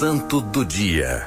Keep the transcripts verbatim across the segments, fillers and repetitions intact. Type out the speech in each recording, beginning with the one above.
santo do dia.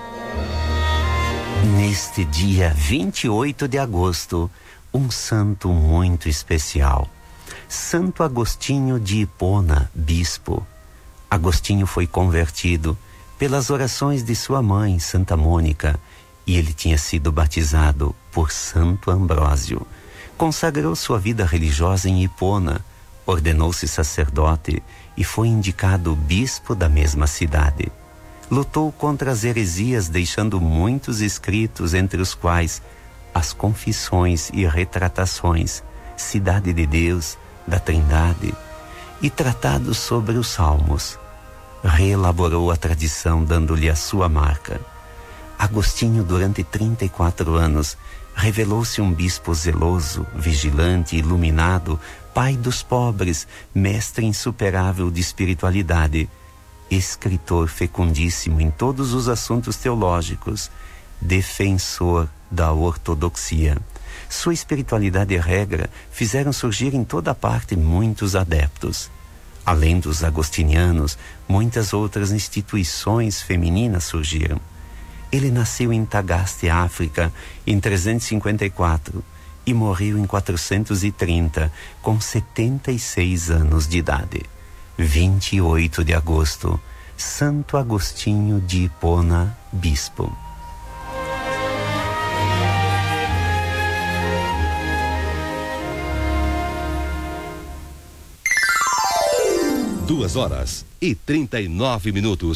Neste dia vinte e oito de agosto, um santo muito especial. Santo Agostinho de Hipona, bispo. Agostinho foi convertido pelas orações de sua mãe, Santa Mônica, e ele tinha sido batizado por Santo Ambrósio. Consagrou sua vida religiosa em Hipona, ordenou-se sacerdote e foi indicado bispo da mesma cidade. Lutou contra as heresias, deixando muitos escritos, entre os quais as Confissões e Retratações, Cidade de Deus, da Trindade, e tratados sobre os Salmos. Reelaborou a tradição, dando-lhe a sua marca. Agostinho, durante trinta e quatro anos, revelou-se um bispo zeloso, vigilante, iluminado, pai dos pobres, mestre insuperável de espiritualidade, escritor fecundíssimo em todos os assuntos teológicos, defensor da ortodoxia. Sua espiritualidade e regra fizeram surgir em toda parte muitos adeptos. Além dos agostinianos, muitas outras instituições femininas surgiram. Ele nasceu em Tagaste, África, em trezentos e cinquenta e quatro e morreu em quatrocentos e trinta, com setenta e seis anos de idade. vinte e oito de agosto, Santo Agostinho de Hipona, bispo. Duas horas e trinta e nove minutos.